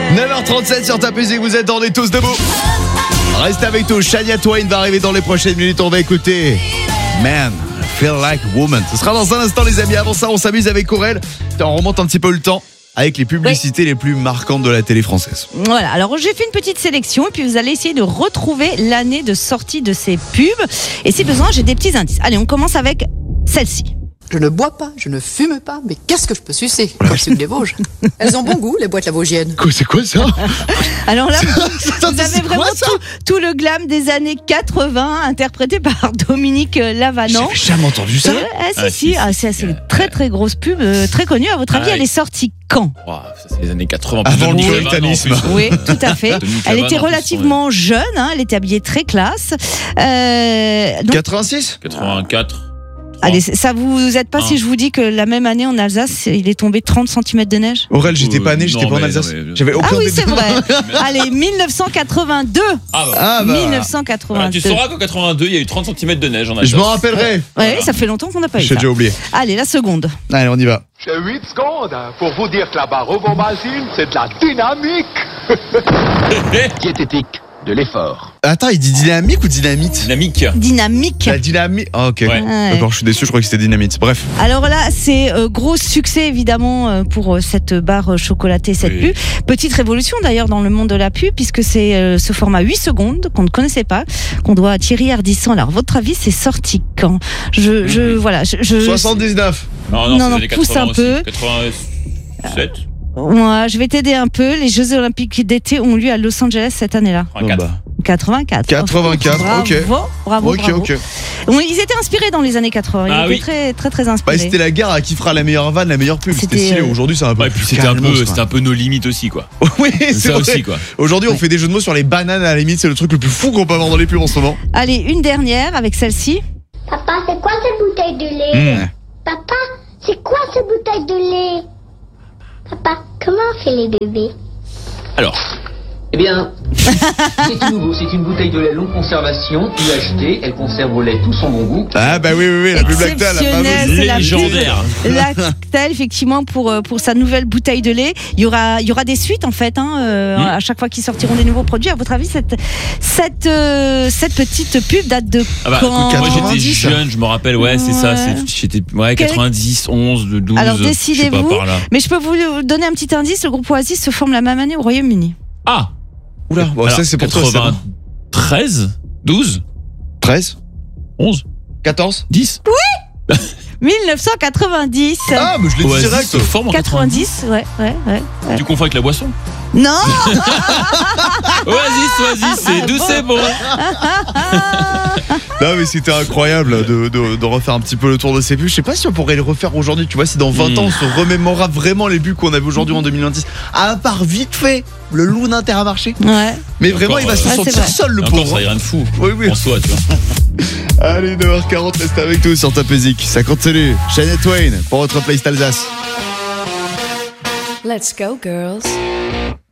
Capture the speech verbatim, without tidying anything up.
neuf heures trente-sept sur ta musique, vous attendez tous debout. Restez avec nous, Shania Twain va arriver dans les prochaines minutes, on va écouter Man, I Feel Like a Woman. Ce sera dans un instant les amis, avant ça on s'amuse avec Aurel. On remonte un petit peu le temps avec les publicités oui. les plus marquantes de la télé française. Voilà, alors j'ai fait une petite sélection et puis vous allez essayer de retrouver l'année de sortie de ces pubs. Et si besoin, j'ai des petits indices. Allez, on commence avec celle-ci. Je ne bois pas, je ne fume pas, mais qu'est-ce que je peux sucer comme sucre des Vosges. Elles ont bon goût, les boîtes lavaugiennes. Quoi, c'est quoi ça? Alors là, vous, Attends, vous avez vraiment tout, tout le glam des années quatre-vingts, interprété par Dominique Lavanant. J'avais jamais entendu ça. Euh, ah, si, ah, si, si, ah, c'est, c'est une très très grosse pub, euh, très connue. À votre avis, ah, elle est sortie quand? Wow, ça c'est les années quatre-vingts. Avant le puritanisme. Oui, tout à fait. Elle était relativement jeune, hein, elle était habillée très classe. Euh, donc, quatre-vingt-six quatre-vingt-quatre. Allez, ça vous aide pas ah. si je vous dis que la même année en Alsace, il est tombé trente centimètres de neige? Aurel, j'étais pas né, j'étais non, pas en mais, Alsace. non, mais... J'avais aucun Ah oui, c'est vrai. Allez, dix-neuf cent quatre-vingt-deux. Ah bah. Ah bah. dix-neuf cent quatre-vingt-deux. Ah, tu sauras qu'en quatre-vingt-deux, il y a eu trente centimètres de neige en Alsace. Je m'en rappellerai. Ouais, voilà. Ça fait longtemps qu'on n'a pas eu ça. J'ai déjà oublié. Allez, la seconde. Allez, on y va. J'ai huit secondes pour vous dire que la barre au bombazine, c'est de la dynamique. Diététique. De l'effort. Attends, il dit dynamique ou dynamite? Dynamique. Dynamique. La dynamique. Ah, ok. Ouais. D'accord, je suis déçu, je crois que c'était dynamite. Bref. Alors là, c'est euh, gros succès évidemment euh, pour euh, cette barre chocolatée, cette oui. pub. Petite révolution d'ailleurs dans le monde de la pub, puisque c'est euh, ce format huit secondes qu'on ne connaissait pas, qu'on doit à Thierry Ardisson. Alors, votre avis, c'est sorti quand? Je, je, mmh. voilà. Je, je... soixante-dix-neuf. Non, non, non, non pousse un aussi. peu. quatre-vingt-sept. Ouais, je vais t'aider un peu. Les Jeux Olympiques d'été ont lieu à Los Angeles cette année-là. quatre-vingt-quatre. quatre-vingt-quatre, bravo, ok. Bravo, okay, bravo. Okay. Bon, ils étaient inspirés dans les années quatre-vingts. Ils ah, étaient oui. très, très, très inspirés. Bah, c'était la guerre à qui fera la meilleure vanne, la meilleure pub. C'était, c'était stylé. Euh... Aujourd'hui, c'est un peu. Ouais, puis c'était un peu, c'était un peu nos limites aussi, quoi. Oui, c'est, c'est ça vrai. aussi, quoi. Aujourd'hui, ouais. on fait des jeux de mots sur les bananes à la limite. C'est le truc le plus fou qu'on peut avoir dans les pubs en ce moment. Allez, une dernière avec celle-ci. Papa, c'est quoi cette bouteille de lait? Mmh. Papa, c'est quoi cette bouteille de lait? Papa, comment on fait les bébés? Alors, eh bien, c'est tout nouveau, c'est une bouteille de lait longue conservation, U H D, elle conserve au lait tout son bon goût. Ah bah oui, oui, oui, la pub Lactel, la fameuse légendaire. Lactel, effectivement, pour, pour sa nouvelle bouteille de lait. Il y aura, il y aura des suites, en fait, hein, euh, mmh. à chaque fois qu'ils sortiront des nouveaux produits. À votre avis, cette, cette, euh, cette petite pub date de ah bah, quand? Moi, j'étais jeune, je me rappelle, ouais, c'est ouais. ça, c'est, j'étais, ouais, quatre-vingt-dix, onze, douze. Alors, décidez-vous. Je sais pas, par là. Mais je peux vous donner un petit indice. Le groupe Oasis se forme la même année au Royaume-Uni. Ah! Oula, bon, alors, ça c'est pour quatre-vingt-treize, douze, treize, onze, quatorze, dix. Oui. dix-neuf cent quatre-vingt-dix. Ah, mais je l'ai dit direct. quatre-vingt-dix, ouais, ouais, ouais, ouais. Tu confonds avec la boisson? Non. Oasis, Oasis, c'est d'où c'est bon. Non mais c'était incroyable de, de, de refaire un petit peu le tour de ces pubs. Je sais pas si on pourrait le refaire aujourd'hui. Tu vois, si dans vingt mmh. ans on se remémorera vraiment les pubs qu'on avait aujourd'hui en deux mille vingt-six. À part vite fait le loup d'Intermarché. Ouais. Mais vraiment encore, il va se ouais, sentir seul le pauvre. Ça rien de fou. Oui oui. En soi, tu vois. Allez, neuf heures quarante, reste avec nous sur ta musique. Ça continue. Shania Twain pour votre playlist Alsace. Let's go girls.